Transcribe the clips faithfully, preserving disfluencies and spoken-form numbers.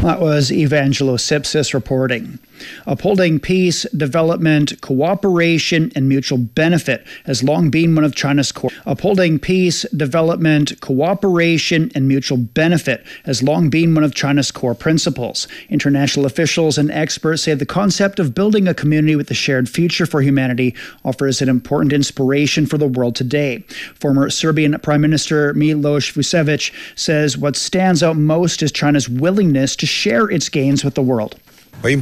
That was Evangelo Sipsis reporting. Upholding peace, development, cooperation, and mutual benefit has long been one of China's core. Upholding peace, development, cooperation, and mutual benefit has long been one of China's core principles. International officials and experts say the concept of building a community with a shared future for humanity offers an important inspiration for the world today. Former Serbian Prime Minister Miloš Vučević says what stands out most is China's willingness to share its gains with the world. Under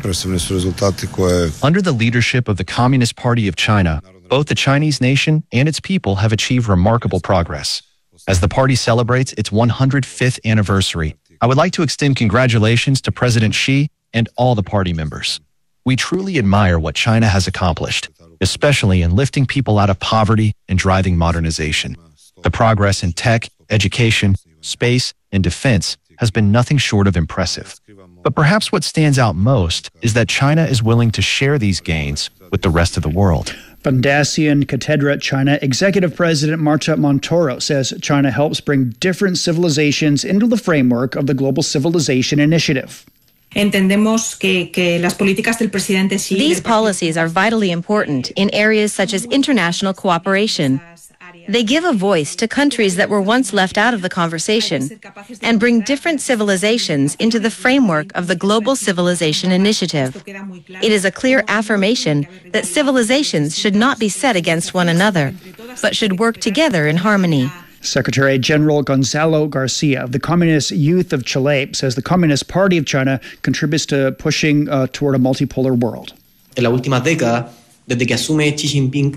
the leadership of the Communist Party of China, both the Chinese nation and its people have achieved remarkable progress. As the party celebrates its one hundred fifth anniversary, I would like to extend congratulations to President Xi and all the party members. We truly admire what China has accomplished, especially in lifting people out of poverty and driving modernization. The progress in tech, education, space, and defense has been nothing short of impressive. But perhaps what stands out most is that China is willing to share these gains with the rest of the world. Fundación Cátedra China Executive President Marta Montoro says China helps bring different civilizations into the framework of the Global Civilization Initiative. Entendemos que, que las políticas del presidente Xi. These policies are vitally important in areas such as international cooperation. They give a voice to countries that were once left out of the conversation and bring different civilizations into the framework of the Global Civilization Initiative. It is a clear affirmation that civilizations should not be set against one another, but should work together in harmony. Secretary General Gonzalo Garcia of the Communist Youth of Chile says the Communist Party of China contributes to pushing uh, toward a multipolar world. En la última década, desde que asume Xi Jinping,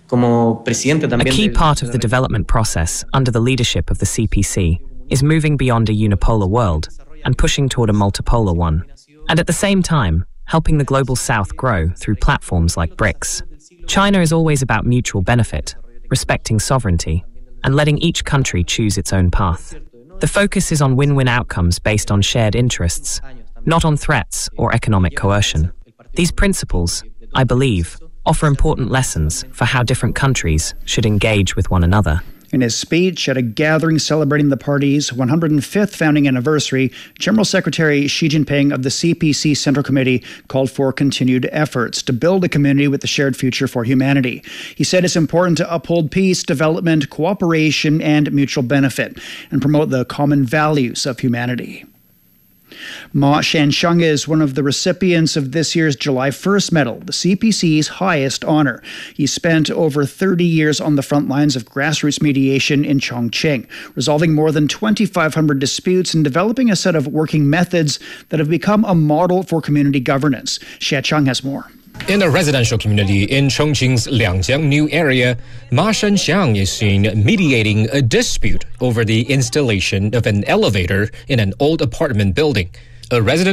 a key part of the development process under the leadership of the C P C is moving beyond a unipolar world and pushing toward a multipolar one, and at the same time, helping the Global South grow through platforms like BRICS. China is always about mutual benefit, respecting sovereignty, and letting each country choose its own path. The focus is on win-win outcomes based on shared interests, not on threats or economic coercion. These principles, I believe, offer important lessons for how different countries should engage with one another. In his speech at a gathering celebrating the party's one hundred fifth founding anniversary, General Secretary Xi Jinping of the C P C Central Committee called for continued efforts to build a community with a shared future for humanity. He said it's important to uphold peace, development, cooperation, and mutual benefit, and promote the common values of humanity. Ma Shansheng is one of the recipients of this year's July first Medal, the C P C's highest honor. He spent over thirty years on the front lines of grassroots mediation in Chongqing, resolving more than twenty-five hundred disputes and developing a set of working methods that have become a model for community governance. Xie Chang has more. In a residential community in Chongqing's Liangjiang New area, Ma Shanxiang is seen mediating a dispute over the installation of an elevator in an old apartment building. A resident